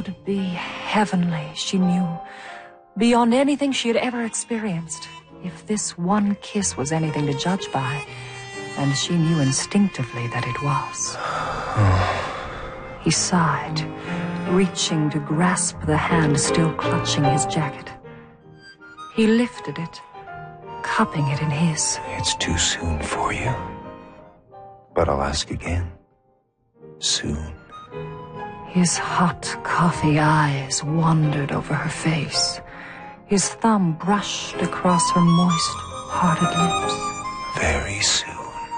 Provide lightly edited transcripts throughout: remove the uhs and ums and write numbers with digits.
would be heavenly, she knew, beyond anything she had ever experienced, if this one kiss was anything to judge by, and she knew instinctively that it was. He sighed, reaching to grasp the hand still clutching his jacket. He lifted it, cupping it in his. It's too soon for you. But I'll ask again. Soon. His hot coffee eyes wandered over her face. His thumb brushed across her moist, parted lips. Very soon.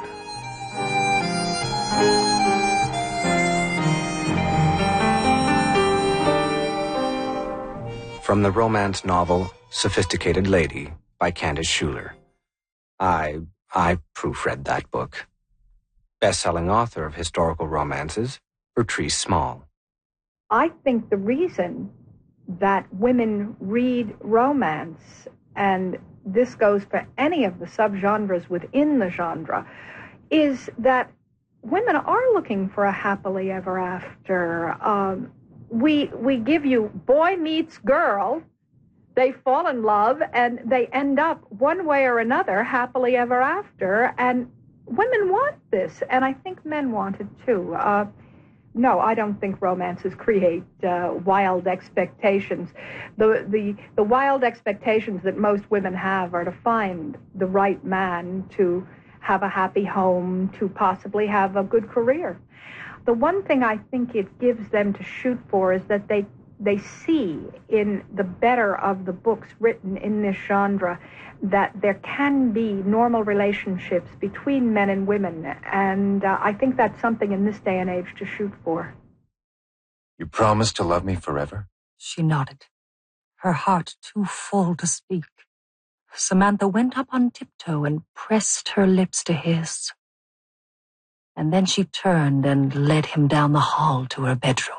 From the romance novel Sophisticated Lady by Candace Schuler. I proofread that book. Best-selling author of historical romances, Bertrice Small. I think the reason that women read romance, and this goes for any of the subgenres within the genre, is that women are looking for a happily ever after. We give you boy meets girl, they fall in love, and they end up one way or another happily ever after, and women want this, and I think men want it too. No, I don't think romances create wild expectations. The wild expectations that most women have are to find the right man, to have a happy home, to possibly have a good career. The one thing I think it gives them to shoot for is that they see in the better of the books written in this genre that there can be normal relationships between men and women, and I think that's something in this day and age to shoot for. You promise to love me forever? She nodded, her heart too full to speak. Samantha went up on tiptoe and pressed her lips to his. And then she turned and led him down the hall to her bedroom.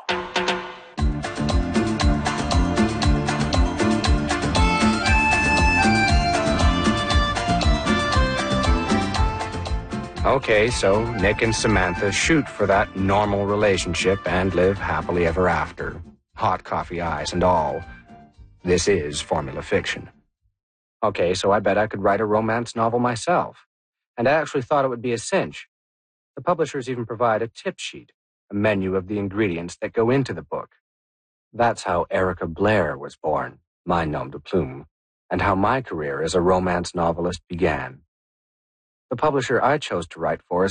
Okay, so Nick and Samantha shoot for that normal relationship and live happily ever after. Hot coffee eyes and all. This is formula fiction. Okay, so I bet I could write a romance novel myself. And I actually thought it would be a cinch. The publishers even provide a tip sheet, a menu of the ingredients that go into the book. That's how Erica Blair was born, my nom de plume, and how my career as a romance novelist began. The publisher I chose to write for is